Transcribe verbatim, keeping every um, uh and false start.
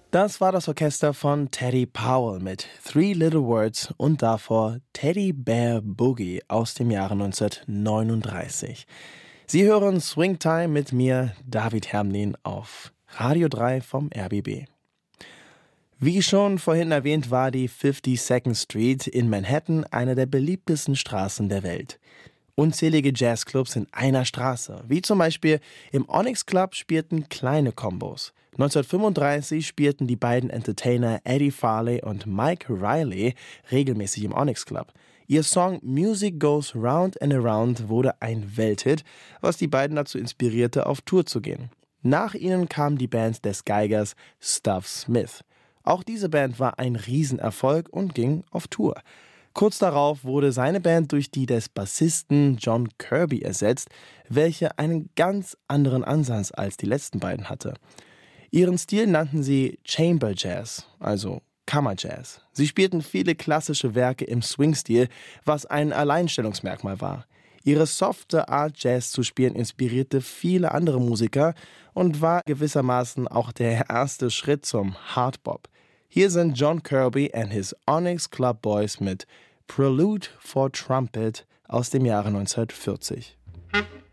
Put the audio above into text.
Das war das Orchester von Teddy Powell mit Three Little Words und davor Teddy Bear Boogie aus dem Jahre neunzehnhundertneununddreißig. Sie hören Swingtime mit mir, David Hermlin, auf Radio drei vom R B B. Wie schon vorhin erwähnt, war die fifty-second Street in Manhattan eine der beliebtesten Straßen der Welt. Unzählige Jazzclubs in einer Straße, wie zum Beispiel im Onyx Club, spielten kleine Kombos. neunzehnhundertfünfunddreißig spielten die beiden Entertainer Eddie Farley und Mike Riley regelmäßig im Onyx Club. Ihr Song Music Goes Round and Around wurde ein Welthit, was die beiden dazu inspirierte, auf Tour zu gehen. Nach ihnen kam die Band des Geigers Stuff Smith. Auch diese Band war ein Riesenerfolg und ging auf Tour. Kurz darauf wurde seine Band durch die des Bassisten John Kirby ersetzt, welche einen ganz anderen Ansatz als die letzten beiden hatte. Ihren Stil nannten sie Chamber Jazz, also Kammerjazz. Sie spielten viele klassische Werke im Swing-Stil, was ein Alleinstellungsmerkmal war. Ihre softe Art, Jazz zu spielen, inspirierte viele andere Musiker und war gewissermaßen auch der erste Schritt zum Hardbop. Hier sind John Kirby and his Onyx Club Boys mit Prelude for Trumpet aus dem Jahre neunzehnhundertvierzig.